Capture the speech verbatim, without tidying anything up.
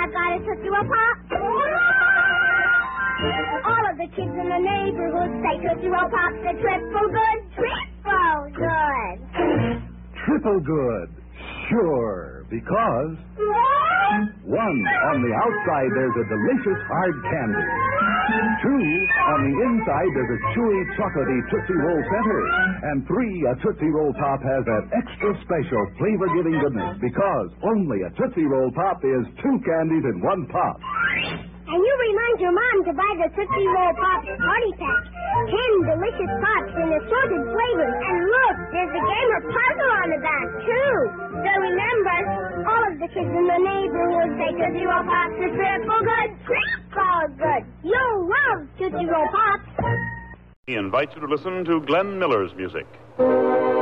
I've got a Tootsie Roll Pop. All of the kids in the neighborhood say Tootsie Roll Pop's a triple good, triple good. Triple good, sure, because... One, on the outside there's a delicious hard candy. Two, on the inside there's a chewy, chocolatey Tootsie Roll center. And three, a Tootsie Roll Pop has that extra special flavor-giving goodness because only a Tootsie Roll Pop is two candies in one pop. And you remind your mom to buy the Tootsie Roll Pop Party Pack. Ten delicious pops in assorted flavors. And look, there's a game or puzzle on the back, too. So remember, all of the kids in the neighborhood say Tootsie Roll Pops are triple good, triple good. You'll love Tootsie Roll Pops. He invites you to listen to Glenn Miller's music.